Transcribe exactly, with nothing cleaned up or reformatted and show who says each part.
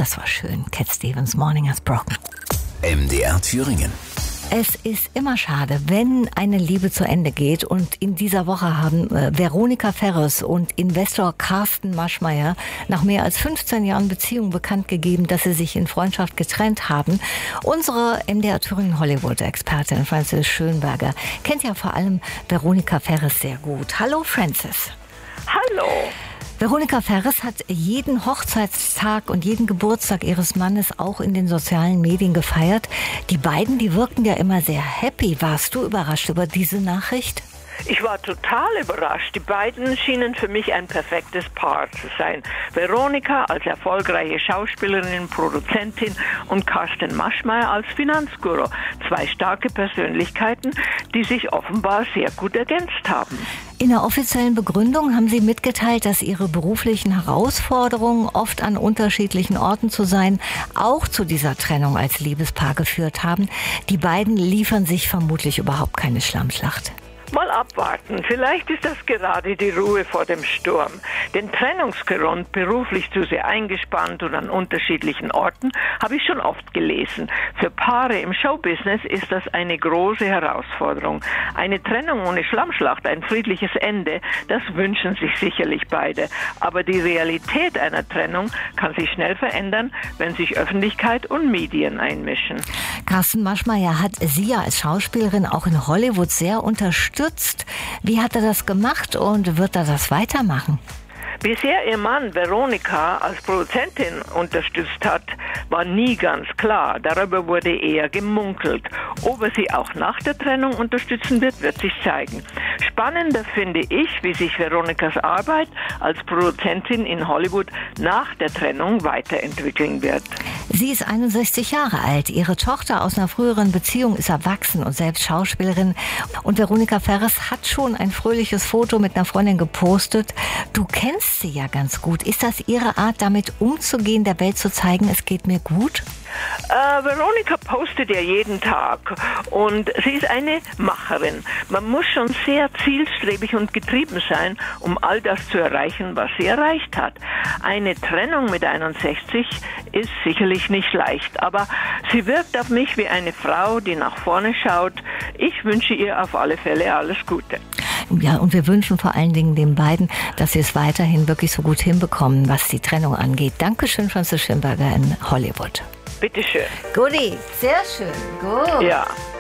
Speaker 1: das war schön. Cat Stevens, Morning Has Broken.
Speaker 2: M D R Thüringen.
Speaker 1: Es ist immer schade, wenn eine Liebe zu Ende geht. Und in dieser Woche haben äh, Veronika Ferres und Investor Carsten Maschmeyer nach mehr als fünfzehn Jahren Beziehung bekannt gegeben, dass sie sich in Freundschaft getrennt haben. Unsere M D R Thüringen Hollywood-Expertin Frances Schönberger kennt ja vor allem Veronika Ferres sehr gut. Hallo Frances.
Speaker 3: Hallo.
Speaker 1: Veronika Ferres hat jeden Hochzeitstag und jeden Geburtstag ihres Mannes auch in den sozialen Medien gefeiert. Die beiden, die wirkten ja immer sehr happy. Warst du überrascht über diese Nachricht?
Speaker 3: Ich war total überrascht. Die beiden schienen für mich ein perfektes Paar zu sein. Veronika als erfolgreiche Schauspielerin, Produzentin und Carsten Maschmeyer als Finanzguru. Zwei starke Persönlichkeiten, die sich offenbar sehr gut ergänzt haben.
Speaker 1: In der offiziellen Begründung haben sie mitgeteilt, dass ihre beruflichen Herausforderungen, oft an unterschiedlichen Orten zu sein, auch zu dieser Trennung als Liebespaar geführt haben. Die beiden liefern sich vermutlich überhaupt keine Schlammschlacht.
Speaker 3: Mal abwarten, vielleicht ist das gerade die Ruhe vor dem Sturm. Den Trennungsgrund, beruflich zu sehr eingespannt und an unterschiedlichen Orten, habe ich schon oft gelesen. Für Paare im Showbusiness ist das eine große Herausforderung. Eine Trennung ohne Schlammschlacht, ein friedliches Ende, das wünschen sich sicherlich beide. Aber die Realität einer Trennung kann sich schnell verändern, wenn sich Öffentlichkeit und Medien einmischen.
Speaker 1: Carsten Maschmeyer hat sie ja als Schauspielerin auch in Hollywood sehr unterstützt. Wie hat er das gemacht und wird er das weitermachen?
Speaker 3: Bisher ihr Mann Veronika als Produzentin unterstützt hat, war nie ganz klar. Darüber wurde eher gemunkelt. Ob er sie auch nach der Trennung unterstützen wird, wird sich zeigen. Spannender finde ich, wie sich Veronikas Arbeit als Produzentin in Hollywood nach der Trennung weiterentwickeln wird.
Speaker 1: Sie ist einundsechzig Jahre alt. Ihre Tochter aus einer früheren Beziehung ist erwachsen und selbst Schauspielerin. Und Veronika Ferres hat schon ein fröhliches Foto mit einer Freundin gepostet. Du kennst sie ja ganz gut. Ist das ihre Art, damit umzugehen, der Welt zu zeigen, es geht mir gut?
Speaker 3: Äh, Veronika postet ja jeden Tag und sie ist eine Macherin. Man muss schon sehr zielstrebig und getrieben sein, um all das zu erreichen, was sie erreicht hat. Eine Trennung mit einundsechzig ist sicherlich nicht leicht, aber sie wirkt auf mich wie eine Frau, die nach vorne schaut. Ich wünsche ihr auf alle Fälle alles Gute.
Speaker 1: Ja, und wir wünschen vor allen Dingen den beiden, dass sie es weiterhin wirklich so gut hinbekommen, was die Trennung angeht. Dankeschön, Frances Schönberger in Hollywood.
Speaker 3: Bitteschön.
Speaker 1: Guti, sehr schön. Gut.
Speaker 3: Ja.